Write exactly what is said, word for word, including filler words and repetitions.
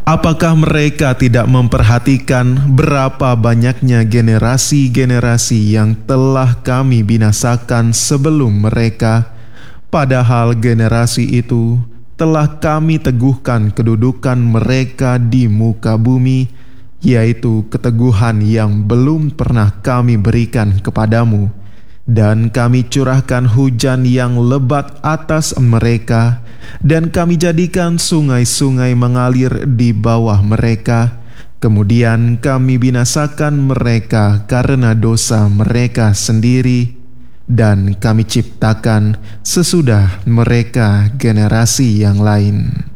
Apakah mereka tidak memperhatikan berapa banyaknya generasi-generasi yang telah kami binasakan sebelum mereka, padahal generasi itu telah kami teguhkan kedudukan mereka di muka bumi, yaitu keteguhan yang belum pernah kami berikan kepadamu, dan kami curahkan hujan yang lebat atas mereka, dan kami jadikan sungai-sungai mengalir di bawah mereka. Kemudian kami binasakan mereka karena dosa mereka sendiri, dan kami ciptakan sesudah mereka generasi yang lain.